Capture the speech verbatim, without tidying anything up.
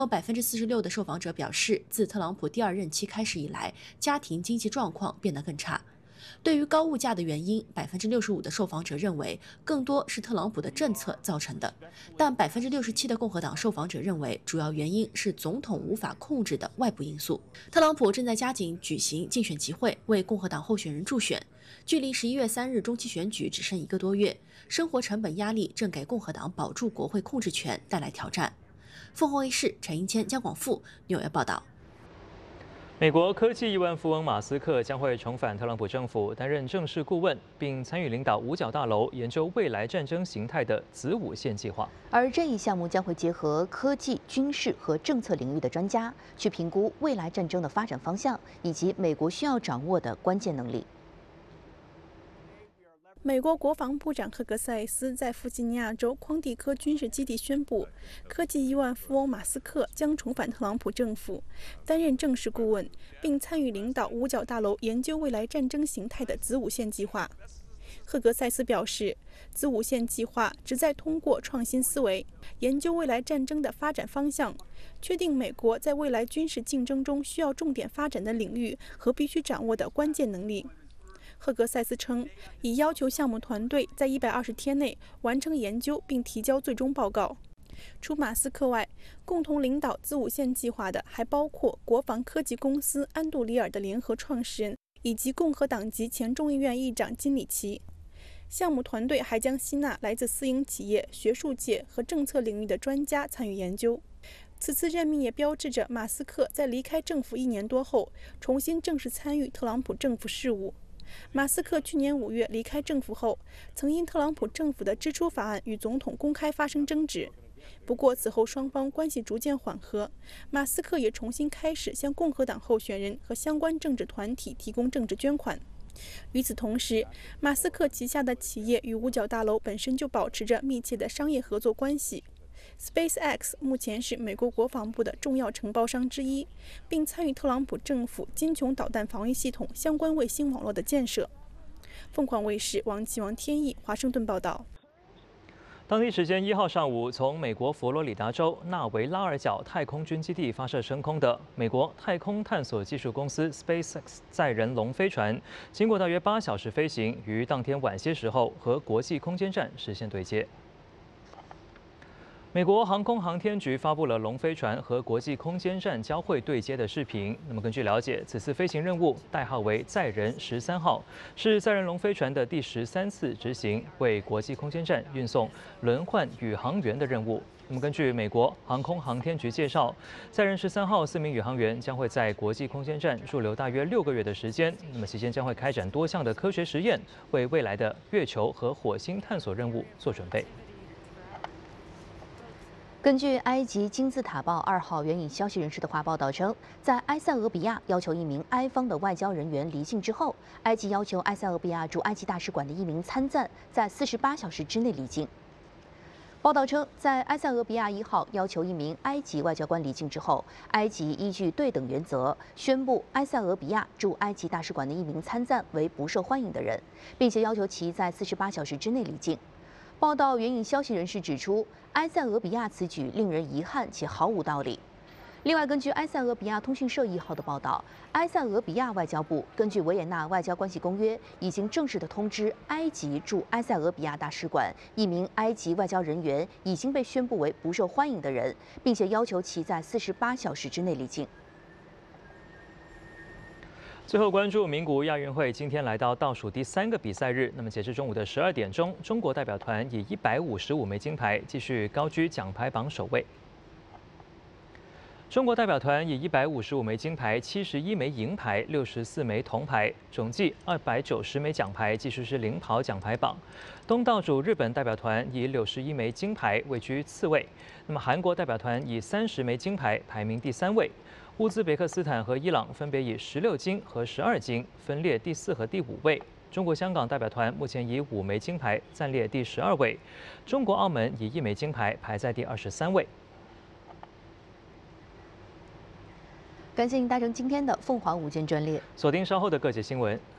有百分之四十六的受访者表示，自特朗普第二任期开始以来，家庭经济状况变得更差。对于高物价的原因，百分之六十五的受访者认为更多是特朗普的政策造成的，但百分之六十七的共和党受访者认为主要原因是总统无法控制的外部因素。特朗普正在加紧举行竞选集会，为共和党候选人助选。距离十一月三日中期选举只剩一个多月，生活成本压力正给共和党保住国会控制权带来挑战。凤凰卫视陈英谦、江广富纽约报道。 美国科技亿万富翁马斯克将会重返特朗普政府，担任正式顾问，并参与领导五角大楼研究未来战争形态的子午线计划。 而这一项目将会结合科技、军事和政策领域的专家，去评估未来战争的发展方向以及美国需要掌握的关键能力。 美国国防部长赫格塞斯在弗吉尼亚州匡蒂科军事基地宣布，科技亿万富翁马斯克将重返特朗普政府，担任正式顾问，并参与领导五角大楼研究未来战争形态的子午线计划。赫格塞斯表示，子午线计划旨在通过创新思维，研究未来战争的发展方向，确定美国在未来军事竞争中需要重点发展的领域和必须掌握的关键能力。赫格塞斯称，已要求项目团队在一百二十天内完成研究并提交最终报告。除马斯克外，共同领导子午线计划的还包括国防科技公司安杜里尔的联合创始人以及共和党籍前众议院议长金里奇。项目团队还将吸纳来自私营企业、学术界和政策领域的专家参与研究。此次任命也标志着马斯克在离开政府一年多后，重新正式参与特朗普政府事务。马斯克去年五月离开政府后，曾因特朗普政府的支出法案与总统公开发生争执。不过此后双方关系逐渐缓和，马斯克也重新开始向共和党候选人和相关政治团体提供政治捐款。与此同时，马斯克旗下的企业与五角大楼本身就保持着密切的商业合作关系。SpaceX 目前是美国国防部的重要承包商之一，并参与特朗普政府金琼导弹防御系统相关卫星网络的建设。凤凰卫视王启王天意华盛顿报道。 当地时间一号上午，从美国佛罗里达州纳维拉尔角太空军基地发射升空的美国太空探索技术公司 SpaceX 载人龙飞船，经过大约八小时飞行，于当天晚些时候和国际空间站实现对接。美国航空航天局发布了龙飞船和国际空间站交会对接的视频。那么，根据了解，此次飞行任务代号为载人十三号，是载人龙飞船的第十三次执行为国际空间站运送轮换宇航员的任务。那么，根据美国航空航天局介绍，载人十三号四名宇航员将会在国际空间站驻留大约六个月的时间。那么，期间将会开展多项的科学实验，为未来的月球和火星探索任务做准备。 根据埃及金字塔报二号援引消息人士的话报道称，在埃塞俄比亚要求一名埃方的外交人员离境之后，埃及要求埃塞俄比亚驻埃及大使馆的一名参赞在四十八小时之内离境。报道称，在埃塞俄比亚一号要求一名埃及外交官离境之后，埃及依据对等原则宣布埃塞俄比亚驻埃及大使馆的一名参赞为不受欢迎的人，并且要求其在四十八小时之内离境。报道援引消息人士指出，埃塞俄比亚此举令人遗憾且毫无道理。另外，根据埃塞俄比亚通讯社一号的报道，埃塞俄比亚外交部根据维也纳外交关系公约，已经正式的通知埃及驻埃塞俄比亚大使馆，一名埃及外交人员已经被宣布为不受欢迎的人，并且要求其在四十八小时之内离境。 最后关注名古屋亚运会，今天来到倒数第三个比赛日。那么截至中午的十二点钟，中国代表团以一百五十五枚金牌继续高居奖牌榜首位。中国代表团以一百五十五枚金牌、七十一枚银牌、六十四枚铜牌，总计二百九十枚奖牌，继续是领跑奖牌榜。东道主日本代表团以六十一枚金牌位居次位。那么韩国代表团以三十枚金牌排名第三位。乌兹别克斯坦和伊朗分别以十六金和十二金分列第四和第五位。中国香港代表团目前以五枚金牌暂列第十二位。中国澳门以一枚金牌排在第二十三位。 感谢您搭乘今天的凤凰午间专列， 锁定稍后的各界新闻。